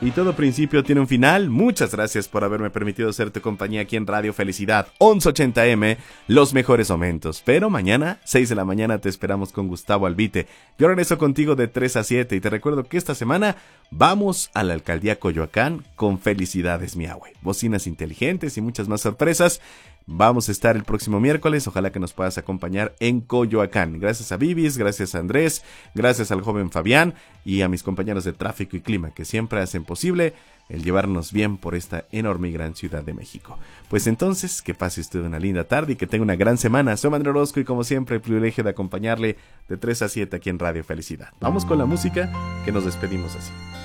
Y todo principio tiene un final. Muchas gracias por haberme permitido ser tu compañía aquí en Radio Felicidad 1180M, los mejores momentos. Pero mañana, 6 de la mañana, te esperamos con Gustavo Albite. Yo regreso contigo de 3 a 7 y te recuerdo que esta semana vamos a la Alcaldía Coyoacán con Felicidades Miahue, bocinas inteligentes y muchas más sorpresas. Vamos a estar el próximo miércoles, ojalá que nos puedas acompañar en Coyoacán. Gracias a Vivis, gracias a Andrés, gracias al joven Fabián y a mis compañeros de tráfico y clima que siempre hacen posible el llevarnos bien por esta enorme y gran ciudad de México. Pues entonces, que pase usted una linda tarde y que tenga una gran semana. Soy Manuel Orozco y como siempre el privilegio de acompañarle de 3 a 7 aquí en Radio Felicidad. Vamos con la música que nos despedimos así.